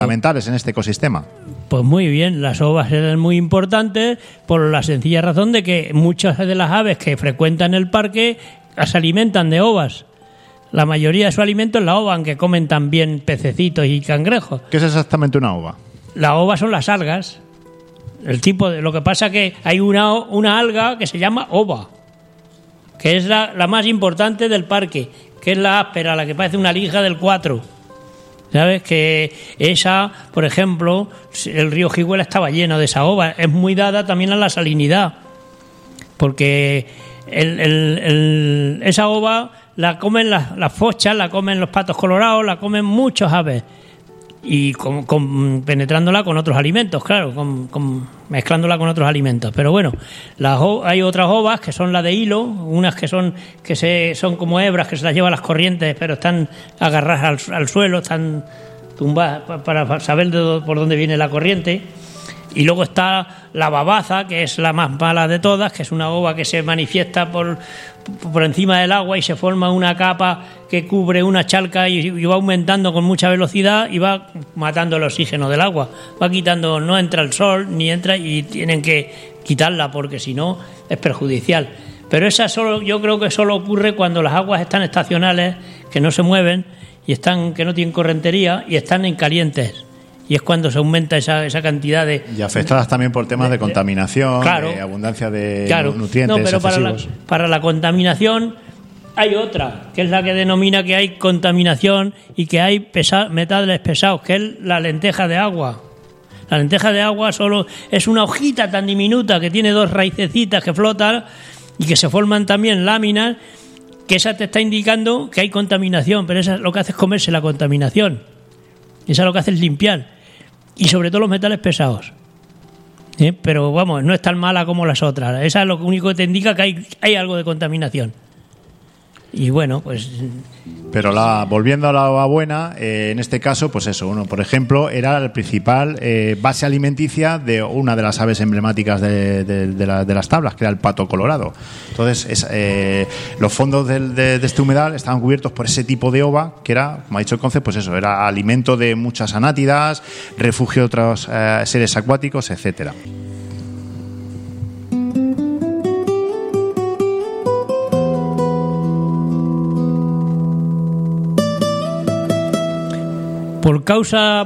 fundamentales en este ecosistema. Pues muy bien, las ovas eran muy importantes por la sencilla razón de que muchas de las aves que frecuentan el parque se alimentan de ovas. La mayoría de su alimento es la ova, aunque comen también pececitos y cangrejos. ¿Qué es exactamente una ova? La ova son las algas. Lo que pasa que hay una alga que se llama ova, que es la más importante del parque, que es la áspera, la que parece una lija del 4. ¿Sabes? Que esa, por ejemplo, el río Jiguela estaba lleno de esa ova. Es muy dada también a la salinidad, porque esa ova la comen las fochas, la comen los patos colorados, la comen muchos aves. Y penetrándola con otros alimentos, claro, mezclándola con otros alimentos. Pero bueno, hay otras ovas que son las de hilo, unas que son como hebras que se las llevan las corrientes, pero están agarradas al suelo, están tumbadas para saber por dónde viene la corriente. Y luego está la babaza, que es la más mala de todas, que es una ova que se manifiesta por encima del agua y se forma una capa que cubre una chalca y va aumentando con mucha velocidad y va matando el oxígeno del agua. Va quitando, no entra el sol ni entra, y tienen que quitarla porque si no es perjudicial. Pero yo creo que solo ocurre cuando las aguas están estacionales, que no se mueven y que no tienen correntería y están en calientes. Y es cuando se aumenta esa cantidad de... Y afectadas también por temas de contaminación, claro, de abundancia de nutrientes. No, pero para la contaminación hay otra, que es la que denomina que hay contaminación y que hay metales pesados, que es la lenteja de agua. La lenteja de agua solo es una hojita tan diminuta que tiene 2 raicecitas que flotan y que se forman también láminas, que esa te está indicando que hay contaminación, pero esa lo que hace es comerse la contaminación. Esa lo que hace es limpiar. Y sobre todo los metales pesados. Pero vamos, no es tan mala como las otras. Esa es lo único que te indica que hay algo de contaminación. Y bueno, pues... Pero volviendo a la ova buena, en este caso, pues eso, por ejemplo, era la principal base alimenticia de una de las aves emblemáticas de las tablas, que era el pato colorado. Entonces, los fondos de este humedal estaban cubiertos por ese tipo de ova, que era, como ha dicho el Conce, pues eso, era alimento de muchas anátidas, refugio de otros seres acuáticos, etcétera. Por causa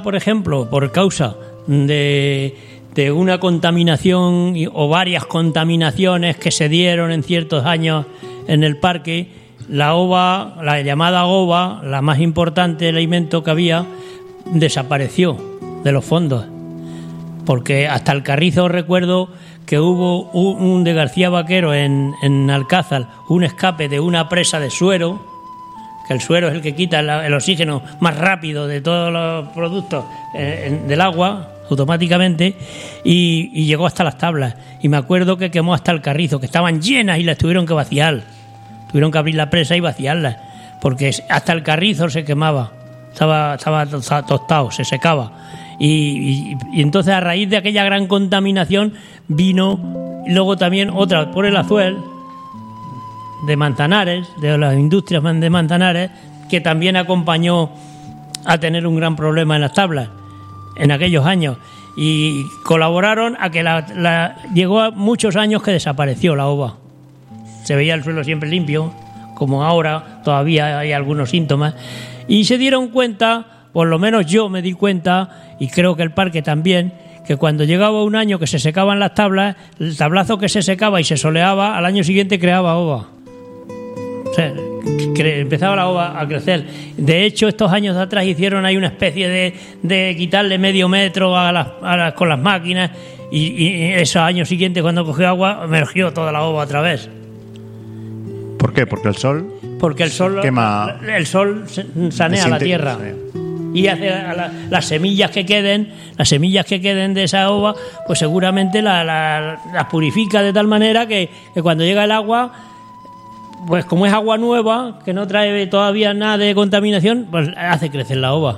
de una contaminación o varias contaminaciones que se dieron en ciertos años en el parque, la llamada ova, la más importante alimento que había, desapareció de los fondos. Porque hasta el Carrizo recuerdo que hubo un de García Vaquero en Alcázar, un escape de una presa de suero, que el suero es el que quita el oxígeno más rápido de todos los productos del agua, automáticamente, y llegó hasta las tablas. Y me acuerdo que quemó hasta el Carrizo, que estaban llenas y las tuvieron que vaciar. Tuvieron que abrir la presa y vaciarlas, porque hasta el Carrizo se quemaba, estaba tostado, se secaba. Y entonces, a raíz de aquella gran contaminación, vino luego también otra por el Azuel, de Manzanares, de las industrias de Manzanares, que también acompañó a tener un gran problema en las tablas en aquellos años, y colaboraron a que llegó a muchos años que desapareció la ova. Se veía el suelo siempre limpio, como ahora todavía hay algunos síntomas, y se dieron cuenta, por lo menos yo me di cuenta, y creo que el parque también, que cuando llegaba un año que se secaban las tablas, el tablazo que se secaba y se soleaba, al año siguiente creaba ova. O sea, empezaba la ova a crecer. De hecho, estos años de atrás hicieron ahí una especie de quitarle medio metro con las máquinas, y esos años siguientes, cuando cogió agua, emergió toda la ova otra vez. ¿Por qué? Porque el sol quema. El sol sanea la tierra. Y hace las semillas que queden de esa ova, pues seguramente las purifica de tal manera que cuando llega el agua, pues como es agua nueva, que no trae todavía nada de contaminación, pues hace crecer la ova.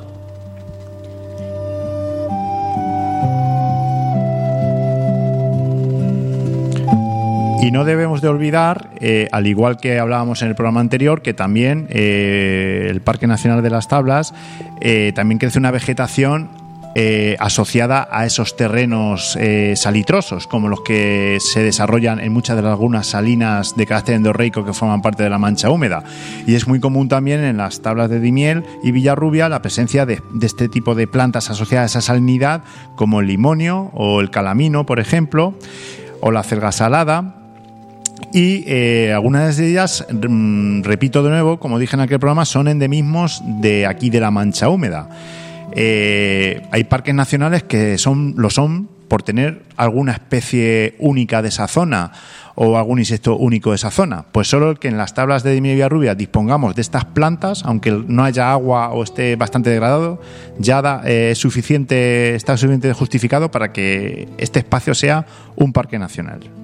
Y no debemos de olvidar, al igual que hablábamos en el programa anterior, que también el Parque Nacional de las Tablas también crece una vegetación asociada a esos terrenos salitrosos, como los que se desarrollan en muchas de las lagunas salinas de carácter endorreico que forman parte de la mancha húmeda. Y es muy común también en las tablas de Daimiel y Villarrubia la presencia de este tipo de plantas asociadas a esa salinidad, como el limonio o el calamino, por ejemplo, o la acelga salada. Y algunas de ellas, repito de nuevo, como dije en aquel programa, son endemismos de aquí de la mancha húmeda. Hay parques nacionales que lo son por tener alguna especie única de esa zona o algún insecto único de esa zona. Pues solo el que en las tablas de Daimiel y Villarrubia dispongamos de estas plantas, aunque no haya agua o esté bastante degradado, ya está suficiente justificado para que este espacio sea un parque nacional.